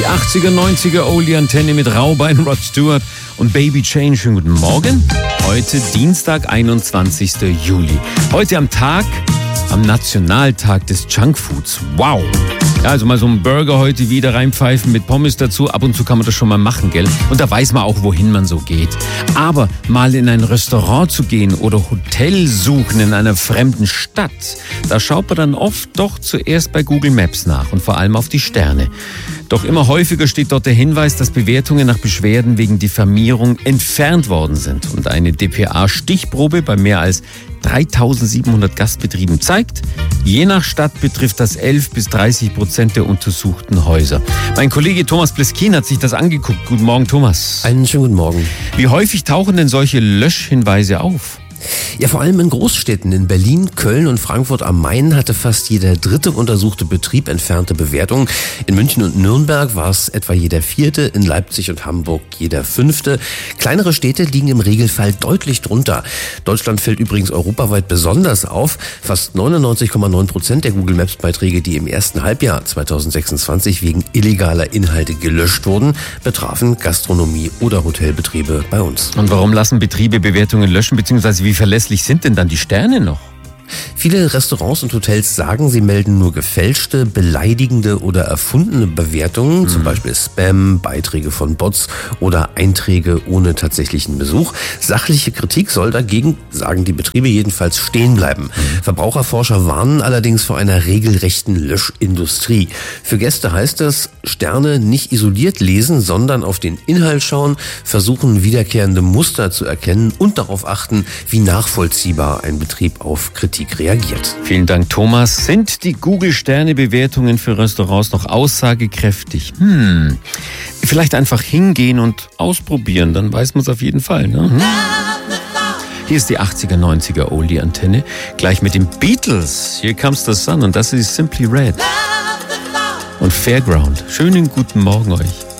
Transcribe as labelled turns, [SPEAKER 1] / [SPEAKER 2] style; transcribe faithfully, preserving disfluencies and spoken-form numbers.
[SPEAKER 1] Die achtziger, neunziger Oldie-Antenne mit Raubein, Rod Stewart und Baby Jane. Schönen guten Morgen. Heute Dienstag, einundzwanzigster Juli. Heute am Tag, am Nationaltag des Junkfoods. Wow. Ja, also mal so einen Burger heute wieder reinpfeifen mit Pommes dazu. Ab und zu kann man das schon mal machen, gell? Und da weiß man auch, wohin man so geht. Aber mal in ein Restaurant zu gehen oder Hotel suchen in einer fremden Stadt, da schaut man dann oft doch zuerst bei Google Maps nach und vor allem auf die Sterne. Doch immer häufiger steht dort der Hinweis, dass Bewertungen nach Beschwerden wegen Diffamierung entfernt worden sind. Und eine D P A-Stichprobe bei mehr als dreitausendsiebenhundert Gastbetrieben zeigt, je nach Stadt betrifft das elf bis dreißig Prozent der untersuchten Häuser. Mein Kollege Thomas Pleskin hat sich das angeguckt. Guten Morgen, Thomas.
[SPEAKER 2] Einen schönen guten Morgen.
[SPEAKER 1] Wie häufig tauchen denn solche Löschhinweise auf?
[SPEAKER 2] Ja, vor allem in Großstädten. In Berlin, Köln und Frankfurt am Main hatte fast jeder dritte untersuchte Betrieb entfernte Bewertungen. In München und Nürnberg war es etwa jeder vierte, in Leipzig und Hamburg jeder fünfte. Kleinere Städte liegen im Regelfall deutlich drunter. Deutschland fällt übrigens europaweit besonders auf. Fast neunundneunzig Komma neun Prozent der Google Maps Beiträge, die im ersten Halbjahr zweitausendsechsundzwanzig wegen illegaler Inhalte gelöscht wurden, betrafen Gastronomie- oder Hotelbetriebe bei uns.
[SPEAKER 1] Und warum lassen Betriebe Bewertungen löschen, beziehungsweise wie verlässlich sind denn dann die Sterne noch?
[SPEAKER 2] Viele Restaurants und Hotels sagen, sie melden nur gefälschte, beleidigende oder erfundene Bewertungen, mhm. zum Beispiel Spam, Beiträge von Bots oder Einträge ohne tatsächlichen Besuch. Sachliche Kritik soll dagegen, sagen die Betriebe jedenfalls, stehen bleiben. Mhm. Verbraucherforscher warnen allerdings vor einer regelrechten Löschindustrie. Für Gäste heißt es, Sterne nicht isoliert lesen, sondern auf den Inhalt schauen, versuchen wiederkehrende Muster zu erkennen und darauf achten, wie nachvollziehbar ein Betrieb auf Kritik reagiert.
[SPEAKER 1] Vielen Dank, Thomas. Sind die Google-Sterne-Bewertungen für Restaurants noch aussagekräftig? Hm, vielleicht einfach hingehen und ausprobieren, dann weiß man es auf jeden Fall. Ne? Hm? Hier ist die achtziger, neunziger Oldie-Antenne, gleich mit den Beatles. Here Comes the Sun und das ist Simply Red. Und Fairground. Schönen guten Morgen euch.